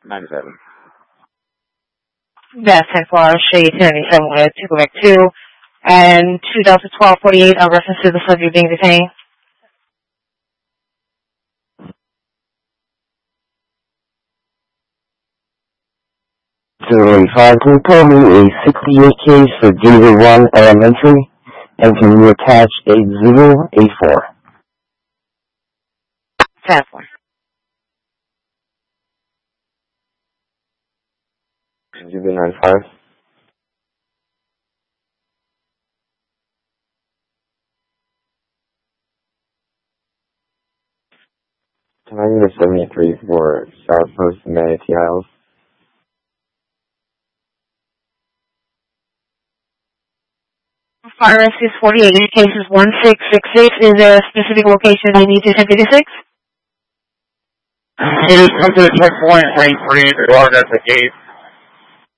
97. That's 10-4, Shade 1087 with Quebec 2. And 2012-48, a reference to the subject being detained. Can you tell me a 68 case for David 1 Elementary, and can you attach 8084? 10-4. Can you do 95? Can I get a 73 for South Coast Manatee Isles? Fire rescue 48, cases 1666. Is there a specific location you need to 1056? Please come to the checkpoint, wait for you to log out the case.